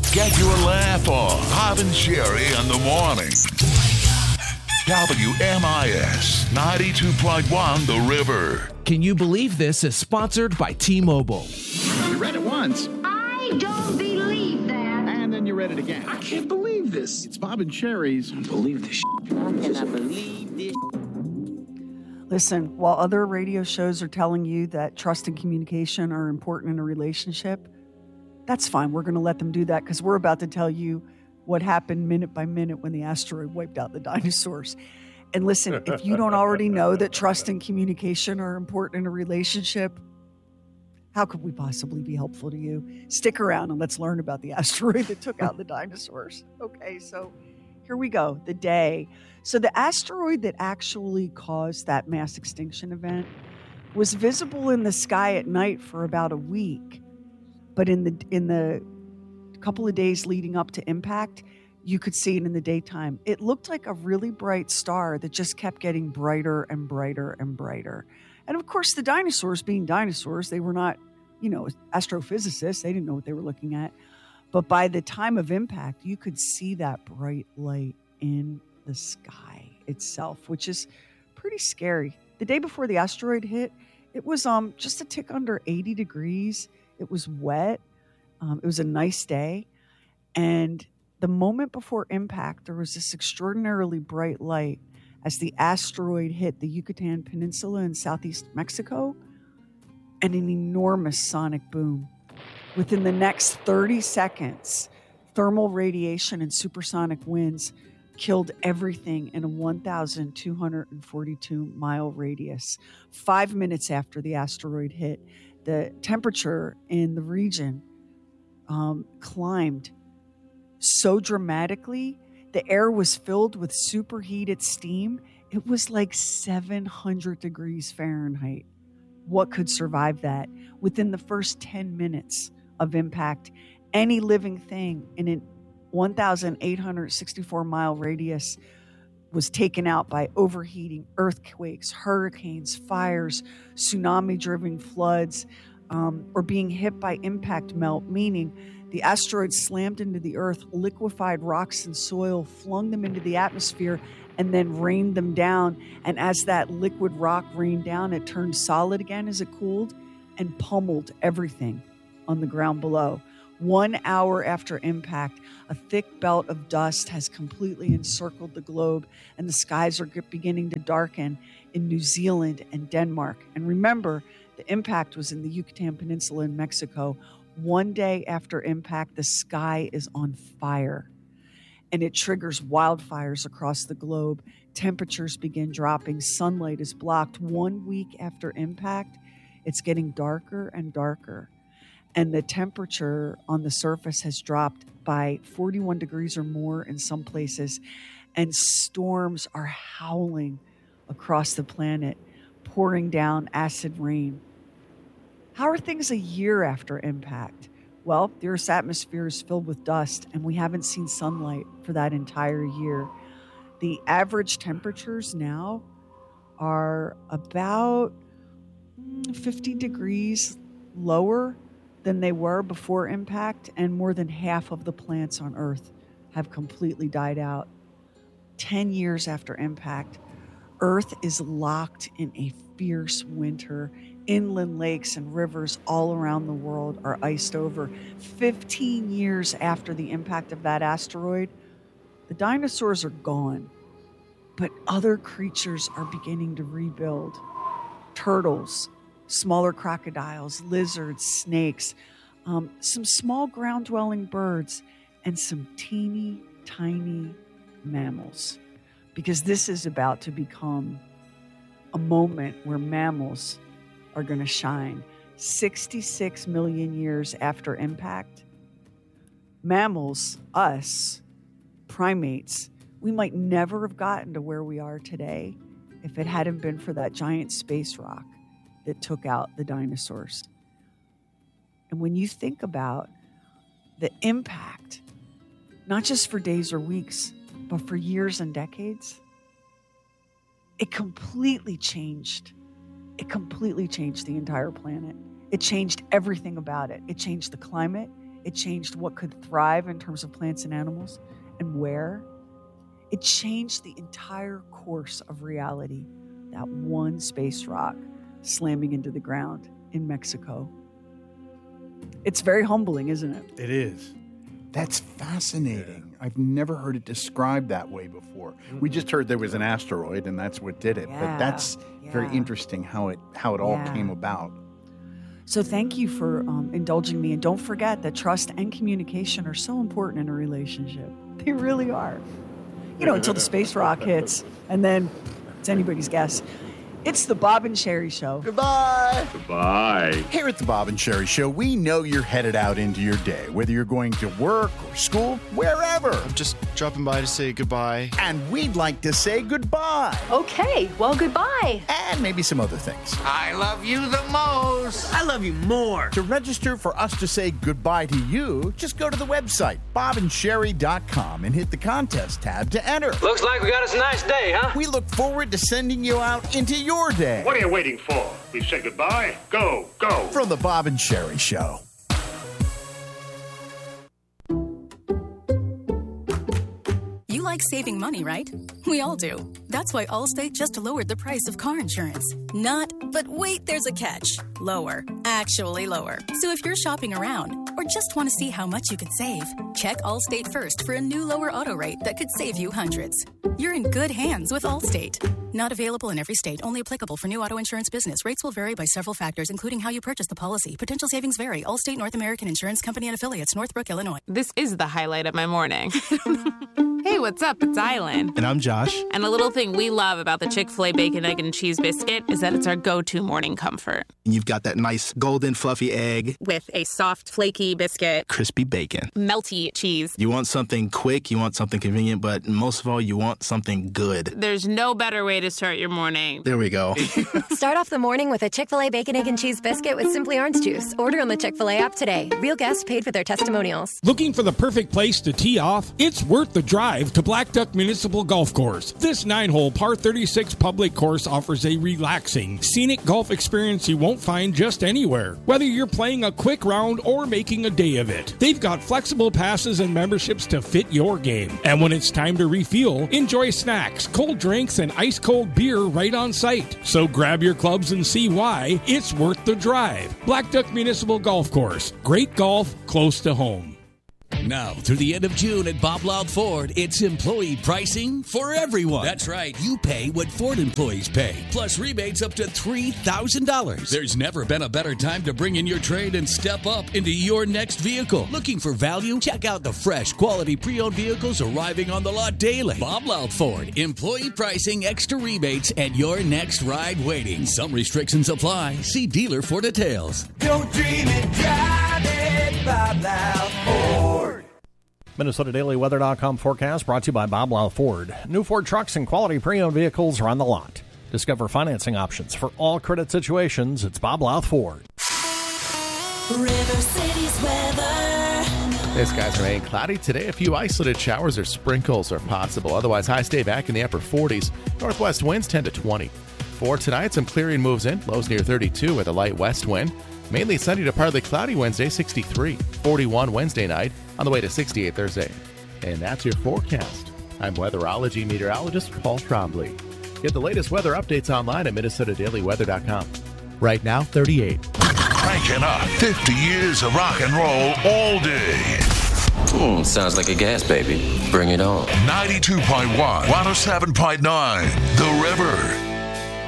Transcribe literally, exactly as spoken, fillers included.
Get your laugh on. Bob and Sherry in the morning. W M I S ninety-two point one The River. Can you believe this is sponsored by T-Mobile? You read it once. I don't believe that. And then you read it again. I can't believe this. It's Bob and Sherry's. I don't believe this. I cannot believe this. Listen, while other radio shows are telling you that trust and communication are important in a relationship, that's fine. We're going to let them do that because we're about to tell you what happened minute by minute when the asteroid wiped out the dinosaurs. And listen, if you don't already know that trust and communication are important in a relationship, how could we possibly be helpful to you? Stick around and let's learn about the asteroid that took out the dinosaurs. Okay, so here we go, the day. So the asteroid that actually caused that mass extinction event was visible in the sky at night for about a week. But in the in the couple of days leading up to impact, you could see it in the daytime. It looked like a really bright star that just kept getting brighter and brighter and brighter. And of course, the dinosaurs being dinosaurs, they were not, you know, astrophysicists. They didn't know what they were looking at. But by the time of impact, you could see that bright light in the sky itself, which is pretty scary. The day before the asteroid hit, it was um just a tick under eighty degrees. It was wet. Um, it was a nice day. And the moment before impact, there was this extraordinarily bright light as the asteroid hit the Yucatan Peninsula in southeast Mexico, and an enormous sonic boom. Within the next thirty seconds, thermal radiation and supersonic winds killed everything in a one thousand two hundred forty-two mile radius. Five minutes after the asteroid hit, the temperature in the region um, climbed so dramatically. The air was filled with superheated steam. It was like seven hundred degrees Fahrenheit. What could survive that? Within the first ten minutes of impact, any living thing in a one thousand eight hundred sixty-four mile radius was taken out by overheating, earthquakes, hurricanes, fires, tsunami-driven floods, um, or being hit by impact melt, meaning the asteroid slammed into the earth, liquefied rocks and soil, flung them into the atmosphere, and then rained them down. And as that liquid rock rained down, it turned solid again as it cooled and pummeled everything on the ground below. One hour after impact, a thick belt of dust has completely encircled the globe, and the skies are beginning to darken in New Zealand and Denmark. And remember, the impact was in the Yucatan Peninsula in Mexico. One day after impact, the sky is on fire, and it triggers wildfires across the globe. Temperatures begin dropping. Sunlight is blocked. One week after impact, it's getting darker and darker. And the temperature on the surface has dropped by forty-one degrees or more in some places. And storms are howling across the planet, pouring down acid rain. How are things a year after impact? Well, the Earth's atmosphere is filled with dust, and we haven't seen sunlight for that entire year. The average temperatures now are about fifty degrees lower than they were before impact, and more than half of the plants on Earth have completely died out. Ten years after impact, Earth is locked in a fierce winter. Inland lakes and rivers all around the world are iced over. Fifteen years after the impact of that asteroid, the dinosaurs are gone, but other creatures are beginning to rebuild. Turtles, smaller crocodiles, lizards, snakes, um, some small ground-dwelling birds, and some teeny tiny mammals. Because this is about to become a moment where mammals are going to shine. sixty-six million years after impact, mammals, us, primates, we might never have gotten to where we are today if it hadn't been for that giant space rock that took out the dinosaurs. And when you think about the impact, not just for days or weeks, but for years and decades, it completely changed. It completely changed the entire planet. It changed everything about it. It changed the climate. It changed what could thrive in terms of plants and animals and where. It changed the entire course of reality, that one space rock slamming into the ground in Mexico. It's very humbling, isn't it? It is. That's fascinating. I've never heard it described that way before. We just heard there was an asteroid and that's what did it. Yeah, but that's yeah. very interesting how it how it all Yeah. came about. So thank you for um, indulging me. And don't forget that trust and communication are so important in a relationship. They really are. You know, until the space rock hits. And then it's anybody's guess. It's the Bob and Sherry Show. Goodbye. Goodbye. Here at the Bob and Sherry Show, we know you're headed out into your day, whether you're going to work or school, wherever. I'm just dropping by to say goodbye. And we'd like to say goodbye. Okay, well, goodbye. And maybe some other things. I love you the most. I love you more. To register for us to say goodbye to you, just go to the website, bob and sherry dot com, and hit the contest tab to enter. Looks like we got us a nice day, huh? We look forward to sending you out into your day. What are you waiting for? We've said goodbye. Go, go. From the Bob and Sherry Show. You like saving money, right? We all do. That's why Allstate just lowered the price of car insurance. Not, but wait, there's a catch. Lower. Actually lower. So if you're shopping around or just want to see how much you could save, check Allstate first for a new lower auto rate that could save you hundreds. You're in good hands with Allstate. Not available in every state. Only applicable for new auto insurance business. Rates will vary by several factors, including how you purchase the policy. Potential savings vary. Allstate North American Insurance Company and Affiliates, Northbrook, Illinois. This is the highlight of my morning. Hey, what's up? It's Island. And I'm Josh. And a little thing we love about the Chick-fil-A Bacon, Egg, and Cheese Biscuit is that it's our go-to morning comfort. You've got that nice golden fluffy egg. With a soft, flaky biscuit. Crispy bacon. Melty cheese. You want something quick, you want something convenient, but most of all, you want something good. There's no better way to start your morning. There we go. Start off the morning with a Chick-fil-A Bacon, Egg, and Cheese Biscuit with Simply Orange Juice. Order on the Chick-fil-A app today. Real guests paid for their testimonials. Looking for the perfect place to tee off? It's worth the drive to Black Duck Municipal Golf Course. This nine-hole par thirty-six public course offers a relaxing, scenic golf experience you won't find just anywhere. Whether you're playing a quick round or making a day of it, they've got flexible passes and memberships to fit your game. And when it's time to refuel, enjoy snacks, cold drinks, and ice-cold beer right on site. So grab your clubs and see why it's worth the drive. Black Duck Municipal Golf Course. Great golf close to home. Now, through the end of June at Bob Loud Ford, it's employee pricing for everyone. That's right. You pay what Ford employees pay, plus rebates up to three thousand dollars. There's never been a better time to bring in your trade and step up into your next vehicle. Looking for value? Check out the fresh, quality pre-owned vehicles arriving on the lot daily. Bob Loud Ford. Employee pricing, extra rebates, and your next ride waiting. Some restrictions apply. See dealer for details. Don't dream it, drive it, Bob Loud Ford. Minnesota Daily Weather dot com forecast brought to you by Bob Loud Ford. New Ford trucks and quality pre-owned vehicles are on the lot. Discover financing options for all credit situations. It's Bob Loud Ford. River City's weather. The skies remain cloudy today. A few isolated showers or sprinkles are possible. Otherwise, highs stay back in the upper forties. Northwest winds ten to twenty. For tonight, some clearing moves in. Lows near thirty-two with a light west wind. Mainly sunny to partly cloudy Wednesday, sixty-three. forty-one Wednesday night, on the way to sixty-eight Thursday. And that's your forecast. I'm weatherology meteorologist Paul Trombley. Get the latest weather updates online at Minnesota Daily Weather dot com. Right now, thirty-eight. Cranking up fifty years of rock and roll all day. Hmm, sounds like a gas baby. Bring it on. ninety-two point one, one oh seven point nine, The River.